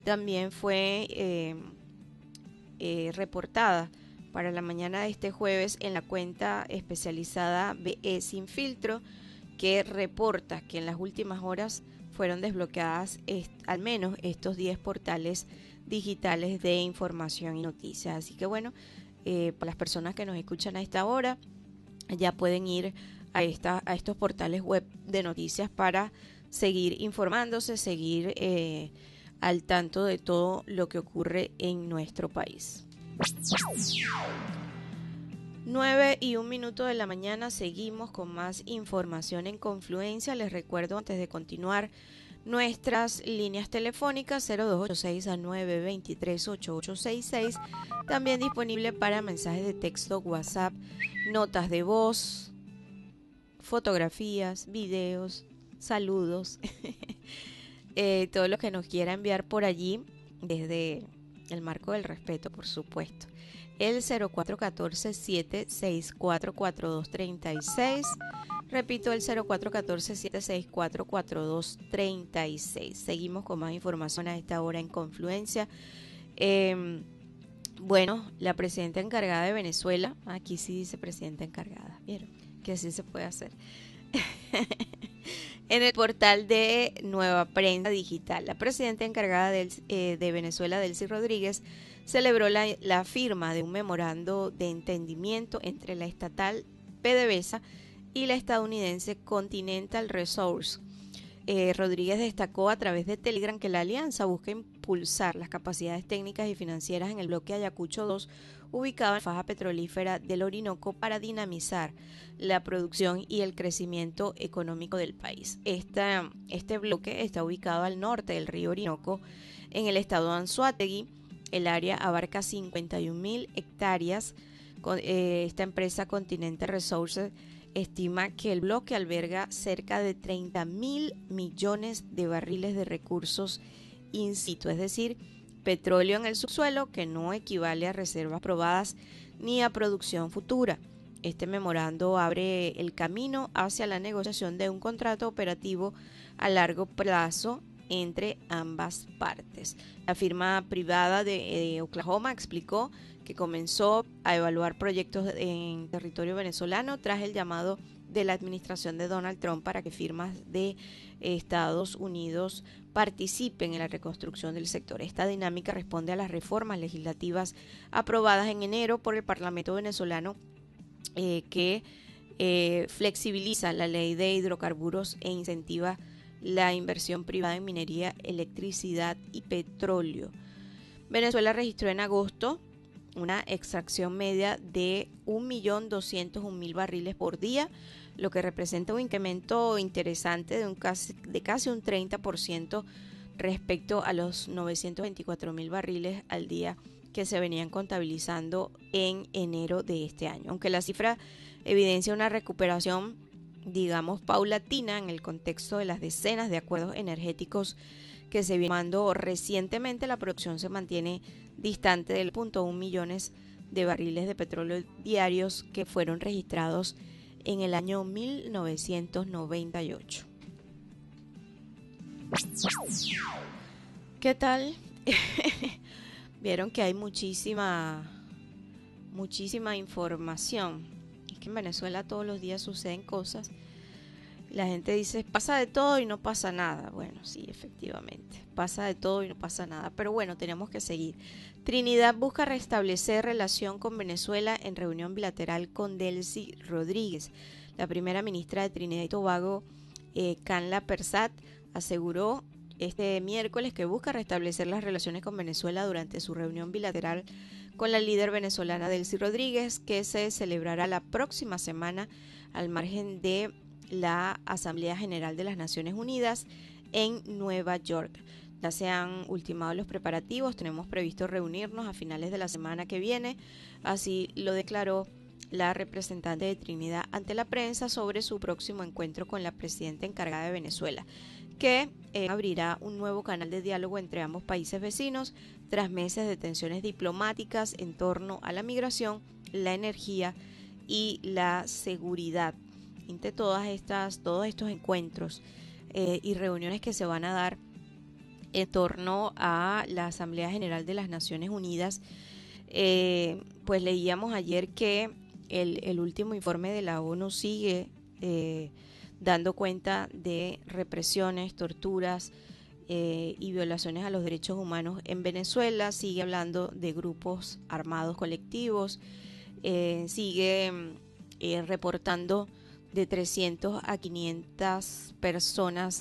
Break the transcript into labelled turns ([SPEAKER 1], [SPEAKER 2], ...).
[SPEAKER 1] también fue reportada para la mañana de este jueves en la cuenta especializada BE Sin Filtro, que reporta que en las últimas horas fueron desbloqueadas al menos estos 10 portales digitales de información y noticias. Así que bueno, para las personas que nos escuchan a esta hora, ya pueden ir a estos portales web de noticias para seguir informándose, seguir al tanto de todo lo que ocurre en nuestro país. 9:01 de la mañana, seguimos con más información en Confluencia. Les recuerdo antes de continuar nuestras líneas telefónicas 0286 a 923 8866, también disponible para mensajes de texto, WhatsApp, notas de voz, fotografías, videos, saludos, todo lo que nos quiera enviar por allí desde el marco del respeto, por supuesto. El 0414-764-4236. Repito, el 0414-764-4236. Seguimos con más información a esta hora en Confluencia. Bueno, la presidenta encargada de Venezuela, aquí sí dice presidenta encargada, ¿vieron? Que así se puede hacer. En el portal de Nueva Prensa Digital, la presidenta encargada de Venezuela, Delcy Rodríguez, celebró la firma de un memorando de entendimiento entre la estatal PDVSA y la estadounidense Continental Resource. Rodríguez destacó a través de Telegram que la alianza busca impulsar las capacidades técnicas y financieras en el bloque Ayacucho 2, ubicado en la faja petrolífera del Orinoco, para dinamizar la producción y el crecimiento económico del país. Este bloque está ubicado al norte del río Orinoco, en el estado de Anzoátegui. El área abarca 51.000 hectáreas. Esta empresa Continental Resources estima que el bloque alberga cerca de 30.000 millones de barriles de recursos in situ, es decir, petróleo en el subsuelo, que no equivale a reservas probadas ni a producción futura. Este memorando abre el camino hacia la negociación de un contrato operativo a largo plazo entre ambas partes. La firma privada de Oklahoma explicó que comenzó a evaluar proyectos en territorio venezolano tras el llamado de la administración de Donald Trump para que firmas de Estados Unidos participen en la reconstrucción del sector. Esta dinámica responde a las reformas legislativas aprobadas en enero por el Parlamento venezolano, que flexibiliza la ley de hidrocarburos e incentiva la inversión privada en minería, electricidad y petróleo. Venezuela registró en agosto una extracción media de 1.201.000 barriles por día, lo que representa un incremento interesante de casi un 30% respecto a los 924.000 barriles al día que se venían contabilizando en enero de este año. Aunque la cifra evidencia una recuperación, digamos, paulatina en el contexto de las decenas de acuerdos energéticos que se vienen tomando recientemente, la producción se mantiene distante del 0.1 millones de barriles de petróleo diarios que fueron registrados en el año 1998. ¿Qué tal? Vieron que hay muchísima información. Es que en Venezuela todos los días suceden cosas. La gente dice, pasa de todo y no pasa nada. Bueno, sí, efectivamente, pasa de todo y no pasa nada. Pero bueno, tenemos que seguir. Trinidad busca restablecer relación con Venezuela en reunión bilateral con Delcy Rodríguez. La primera ministra de Trinidad y Tobago, Canla Persat, aseguró este miércoles que busca restablecer las relaciones con Venezuela durante su reunión bilateral con la líder venezolana Delcy Rodríguez, que se celebrará la próxima semana al margen de la Asamblea General de las Naciones Unidas en Nueva York. Ya se han ultimado los preparativos, tenemos previsto reunirnos a finales de la semana que viene, así lo declaró la representante de Trinidad ante la prensa sobre su próximo encuentro con la presidenta encargada de Venezuela, que abrirá un nuevo canal de diálogo entre ambos países vecinos tras meses de tensiones diplomáticas en torno a la migración, la energía y la seguridad. Entre todos estos encuentros y reuniones que se van a dar en torno a la Asamblea General de las Naciones Unidas. Pues leíamos ayer que el último informe de la ONU sigue dando cuenta de represiones, torturas y violaciones a los derechos humanos en Venezuela. Sigue hablando de grupos armados colectivos, sigue reportando de 300 a 500 personas